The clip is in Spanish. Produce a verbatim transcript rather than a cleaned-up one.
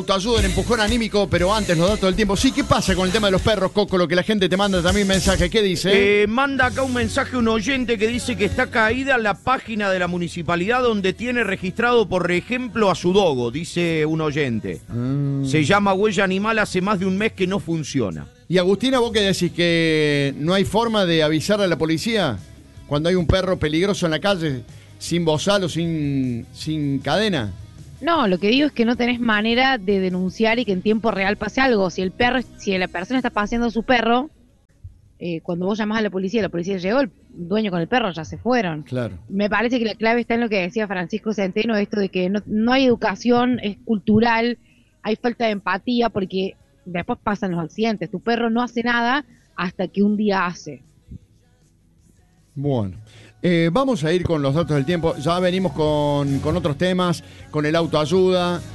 Ayuda en empujón anímico, pero antes los datos del tiempo. Sí, ¿qué pasa con el tema de los perros, Coco? Lo que la gente te manda también mensaje. ¿Qué dice? Eh, manda acá un mensaje un oyente que dice que está caída la página de la municipalidad donde tiene registrado, por ejemplo, a su dogo, dice un oyente. Mm. Se llama Huella Animal, hace más de un mes que no funciona. Y Agustina, ¿vos qué decís? ¿Que no hay forma de avisar a la policía cuando hay un perro peligroso en la calle, sin bozal o sin, sin cadena? No, lo que digo es que no tenés manera de denunciar y que en tiempo real pase algo. Si el perro, si la persona está paseando a su perro, eh, cuando vos llamás a la policía, la policía llegó, el dueño con el perro ya se fueron. Claro. Me parece que la clave está en lo que decía Francisco Centeno, esto de que no, no hay educación, es cultural, hay falta de empatía, porque después pasan los accidentes. Tu perro no hace nada hasta que un día hace. Bueno. Eh, vamos a ir con los datos del tiempo. Ya venimos con, con otros temas, con el autoayuda.